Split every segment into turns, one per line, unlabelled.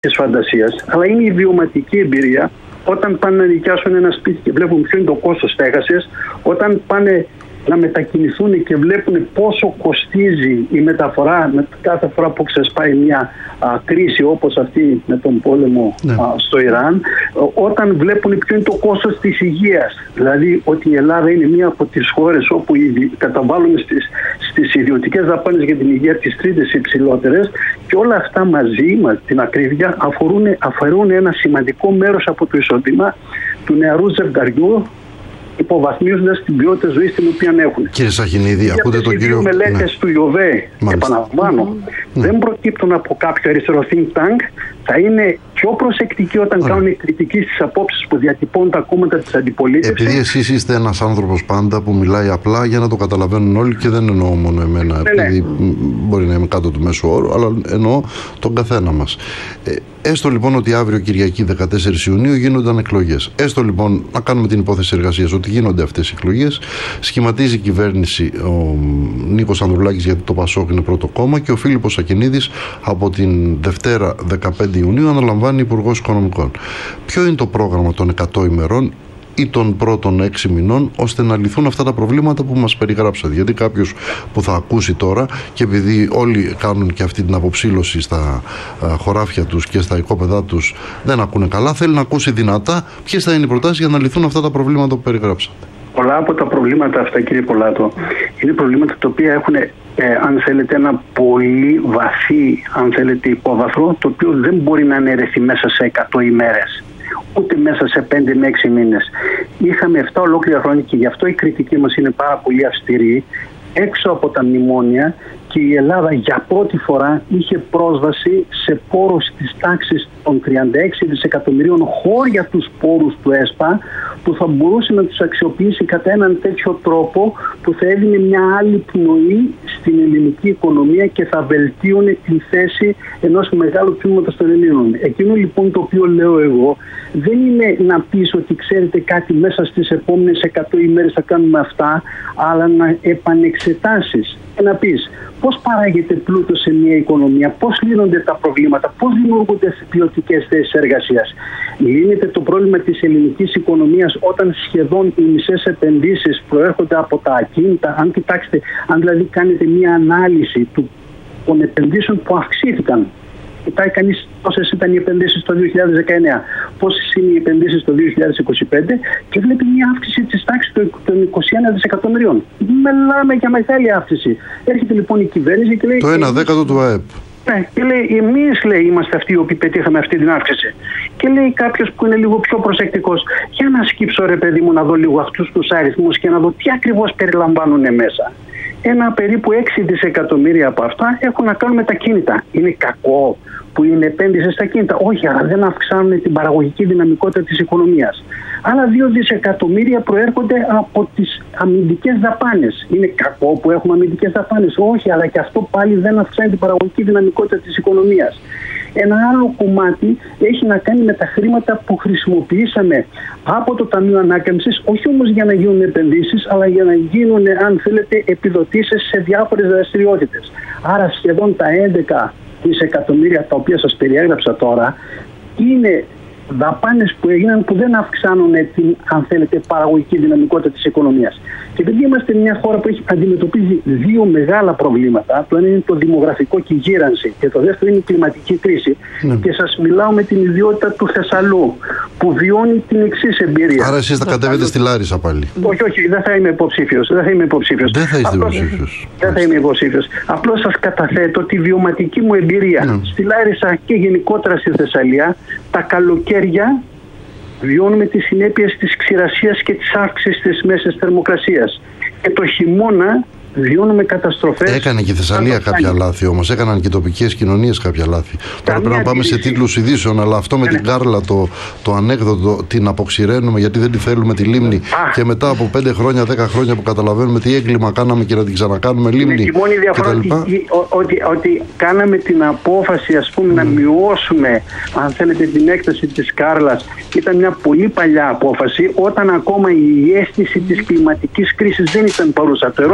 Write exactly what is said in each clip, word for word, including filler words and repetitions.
της φαντασίας, αλλά είναι η βιωματική εμπειρία. Όταν πάνε να νοικιάσουν ένα σπίτι και βλέπουν ποιο είναι το κόστος στέγασης, όταν πάνε να μετακινηθούν και βλέπουν πόσο κοστίζει η μεταφορά με κάθε φορά που ξεσπάει μια α, κρίση όπως αυτή με τον πόλεμο ναι. α, στο Ιράν, όταν βλέπουν ποιο είναι το κόστος της υγείας, δηλαδή ότι η Ελλάδα είναι μία από τις χώρες όπου καταβάλουμε στις, στις ιδιωτικές δαπάνες για την υγεία τις τρίτες υψηλότερες, και όλα αυτά μαζί με την ακρίβεια αφορούν, αφορούν ένα σημαντικό μέρος από το εισόδημα του νεαρού ζευγαριού, υποβαθμίζοντας την ποιότητα ζωής την οποία έχουν.
Κύριε Σαχινίδη, ακούτε τον κύριο...
Οι μελέτες ναι. του ΙΟΒΕ, επαναλαμβάνω, ναι. δεν προκύπτουν από κάποιο αριστερό think tank, θα είναι πιο προσεκτικοί όταν ναι. κάνουν κριτική στις απόψεις που διατυπώνουν τα κόμματα της αντιπολίτευσης.
Επειδή εσείς είστε ένας άνθρωπος πάντα που μιλάει απλά για να το καταλαβαίνουν όλοι, και δεν εννοώ μόνο εμένα, ναι, επειδή ναι. μπορεί να είμαι κάτω του μέσου όρου, αλλά εννοώ τον καθένα μας. Ε, έστω λοιπόν ότι αύριο Κυριακή δεκατέσσερις Ιουνίου γίνονταν εκλογές. Έστω λοιπόν να κάνουμε την υπόθεση εργασίας ότι γίνονται αυτές οι εκλογές. Σχηματίζει η κυβέρνηση ο Νίκος Ανδρουλάκης, γιατί το Πασόκ είναι πρώτο κόμμα, και ο Φίλιππος Σακινίδης από την Δευτέρα δεκαπέντε Ιουνίου αναλαμβάνει Υπουργός Οικονομικών. Ποιο είναι το πρόγραμμα των εκατό ημερών ή των πρώτων έξι μηνών, ώστε να λυθούν αυτά τα προβλήματα που μας περιγράψατε? Γιατί κάποιος που θα ακούσει τώρα, και επειδή όλοι κάνουν και αυτή την αποψήλωση στα χωράφια τους και στα οικόπεδά τους, δεν ακούνε καλά, θέλει να ακούσει δυνατά ποιες θα είναι οι προτάσεις για να λυθούν αυτά τα προβλήματα που περιγράψατε.
Πολλά από τα προβλήματα αυτά, κύριε Πολάτο, είναι προβλήματα τα οποία έχουν, ε, αν θέλετε, ένα πολύ βαθύ, αν θέλετε, υπόβαθρο, το οποίο δεν μπορεί να αναιρεθεί μέσα σε εκατό ημέρες, ούτε μέσα σε πέντε με έξι μήνες. Είχαμε επτά ολόκληρα χρόνια, και γι' αυτό η κριτική μας είναι πάρα πολύ αυστηρή, έξω από τα μνημόνια, και η Ελλάδα για πρώτη φορά είχε πρόσβαση σε πόρους της τάξης των τριάντα έξι δισεκατομμυρίων, χώρια τους πόρους του ΕΣΠΑ, που θα μπορούσε να τους αξιοποιήσει κατά έναν τέτοιο τρόπο που θα έδινε μια άλλη πνοή στην ελληνική οικονομία και θα βελτίωνε την θέση ενός μεγάλου τμήματος των Ελλήνων. Εκείνο λοιπόν το οποίο λέω εγώ δεν είναι να πεις ότι ξέρετε κάτι, μέσα στις επόμενες εκατό ημέρες θα κάνουμε αυτά, αλλά να επανεξετάσεις και να πεις πώς παράγεται πλούτο σε μια οικονομία, πώς λύνονται τα προβλήματα, πώς δημιουργούνται ποιοτικές θέσεις εργασίας. Λύνεται το πρόβλημα της ελληνικής οικονομίας όταν σχεδόν οι μισές επενδύσεις προέρχονται από τα ακίνητα? Αν κοιτάξετε, αν δηλαδή κάνετε μια ανάλυση του, των επενδύσεων που αυξήθηκαν, κοιτάει κανείς πόσες ήταν οι επενδύσεις το δύο χιλιάδες δεκαεννέα, πόσες είναι οι επενδύσεις το δύο χιλιάδες είκοσι πέντε, και βλέπει μια αύξηση της τάξης των είκοσι ένα δισεκατομμυρίων. Μιλάμε για μεγάλη αύξηση. Έρχεται λοιπόν η κυβέρνηση και λέει...
Το ένα δέκατο του ΑΕΠ.
Ναι, και λέει, εμείς λέει, είμαστε αυτοί οι οποίοι πετύχαμε αυτή την αύξηση. Και λέει κάποιος που είναι λίγο πιο προσεκτικός, για να σκύψω ρε παιδί μου να δω λίγο αυτούς τους αριθμούς και να δω τι ακριβώς περιλαμβάνουν μέσα. Ένα περίπου έξι δισεκατομμύρια από αυτά έχουν να κάνουν με τα κίνητα. Είναι κακό που είναι επένδυση στα κίνητα? Όχι, αλλά δεν αυξάνουν την παραγωγική δυναμικότητα της οικονομίας. Άλλα δύο δισεκατομμύρια προέρχονται από τις αμυντικές δαπάνες. Είναι κακό που έχουμε αμυντικές δαπάνες? Όχι, αλλά και αυτό πάλι δεν αυξάνει την παραγωγική δυναμικότητα της οικονομίας. Ένα άλλο κομμάτι έχει να κάνει με τα χρήματα που χρησιμοποιήσαμε από το Ταμείο Ανάκαμψης, όχι όμως για να γίνουν επενδύσεις, αλλά για να γίνουν, αν θέλετε, επιδοτήσεις σε διάφορες δραστηριότητες. Άρα σχεδόν τα έντεκα δισεκατομμύρια τα οποία σας περιέγραψα τώρα είναι δαπάνες που έγιναν που δεν αυξάνουν την, αν θέλετε, παραγωγική δυναμικότητα της οικονομίας. Και επειδή είμαστε μια χώρα που έχει αντιμετωπίζει δύο μεγάλα προβλήματα, το ένα είναι το δημογραφικό και η γύρανση, και το δεύτερο είναι η κλιματική κρίση. Mm. Και σας μιλάω με την ιδιότητα του Θεσσαλού, που βιώνει την εξής εμπειρία.
Άρα εσείς θα κατέβετε στη Λάρισα πάλι?
Όχι, όχι, δεν θα είμαι υποψήφιος. Δεν θα είμαι υποψήφιος.
Δεν θα είστε
Απλώς,
υποψήφιος.
Δεν θα είμαι υποψήφιος. Απλώς σας καταθέτω τη βιωματική μου εμπειρία. Mm. Στη Λάρισα και γενικότερα στη Θεσσαλία, τα καλοκαίρια βιώνουμε τις συνέπειες της ξηρασίας και της αύξησης της μέσης θερμοκρασίας. Και το χειμώνα βιώνουμε καταστροφές. Έκανε
και η Θεσσαλία κάποια λάθη όμως. Έκαναν και οι τοπικές κοινωνίες κάποια λάθη. Τώρα πρέπει να πάμε σε τίτλους ειδήσεων, αλλά αυτό με την Κάρλα, το, το ανέκδοτο, την αποξηραίνουμε γιατί δεν τη θέλουμε τη λίμνη. Α. Και μετά από πέντε χρόνια, δέκα χρόνια που καταλαβαίνουμε τι έγκλημα κάναμε και να την ξανακάνουμε λίμνη.
Με τη μόνη διαφορά ότι, ότι, ότι κάναμε την απόφαση, ας πούμε, mm. να μειώσουμε, αν θέλετε, την έκταση της Κάρλας. Ήταν μια πολύ παλιά απόφαση, όταν ακόμα η αίσθηση της κλιματικής κρίσης δεν ήταν παρούσα. Το ερώτημα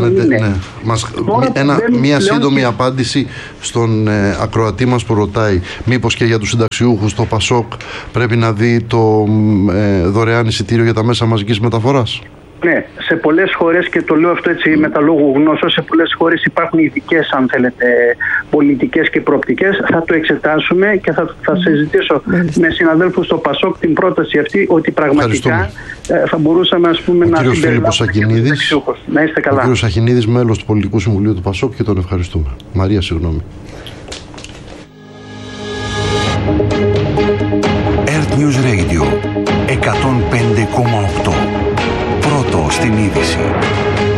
θέλετε, ναι. Μας, ένα, μία σύντομη και... απάντηση στον ε, ακροατή μας που ρωτάει μήπως και για τους συνταξιούχους το ΠΑΣΟΚ πρέπει να δει το ε, δωρεάν εισιτήριο για τα μέσα μαζικής μεταφοράς.
Ναι, σε πολλές χώρες, και το λέω αυτό έτσι με τα λόγου γνώσεως, σε πολλές χώρες υπάρχουν ειδικές, αν θέλετε, πολιτικές και προοπτικές. Θα το εξετάσουμε και θα, θα συζητήσω Μάλιστα. με συναδέλφους στο ΠΑΣΟΚ την πρόταση αυτή, ότι πραγματικά ε, θα μπορούσαμε, ας πούμε,
ο
να
κύριος Φίλιππος Αχινίδης,
να είστε καλά.
Ο κύριος Αχινίδης, μέλος του Πολιτικού Συμβουλίου του ΠΑΣΟΚ, και τον ευχαριστούμε. Μαρία, συγγνώμη.
Earth News Radio εκατόν πέντε κόμμα οκτώ. Πρώτο στην είδηση.